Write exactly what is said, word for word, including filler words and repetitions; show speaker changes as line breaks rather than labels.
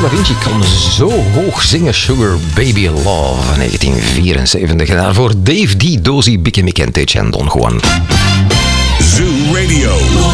Da Vinci kan zo hoog zingen. Sugar Baby Love, negentien vierenzeventig. En daarvoor Dave D, Dozy, Bikke Mick en Tej en Don Juan.
Zoo Radio.